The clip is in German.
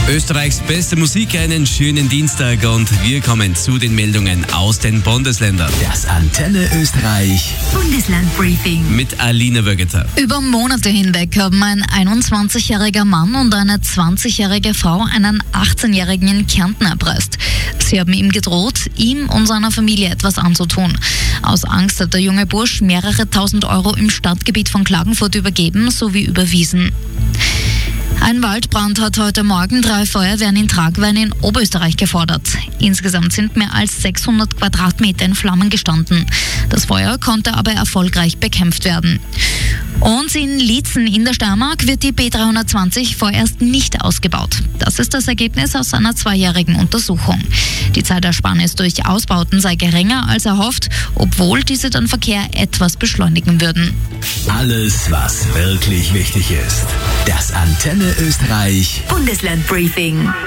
Österreichs beste Musik, einen schönen Dienstag und wir kommen zu den Meldungen aus den Bundesländern. Das Antenne Österreich Bundesland-Briefing mit Alina Wögeter. Über Monate hinweg haben ein 21-jähriger Mann und eine 20-jährige Frau einen 18-jährigen in Kärnten erpresst. Sie haben ihm gedroht, ihm und seiner Familie etwas anzutun. Aus Angst hat der junge Bursch mehrere tausend Euro im Stadtgebiet von Klagenfurt übergeben sowie überwiesen. Ein Waldbrand hat heute Morgen 3 Feuerwehren in Tragwein in Oberösterreich gefordert. Insgesamt sind mehr als 600 Quadratmeter in Flammen gestanden. Das Feuer konnte aber erfolgreich bekämpft werden. Und in Liezen in der Steiermark wird die B320 vorerst nicht ausgebaut. Das ist das Ergebnis aus einer 2-jährigen Untersuchung. Die Zeitersparnis durch Ausbauten sei geringer als erhofft, obwohl diese den Verkehr etwas beschleunigen würden. Alles, was wirklich wichtig ist. Das Antenne Österreich Bundesland-Briefing.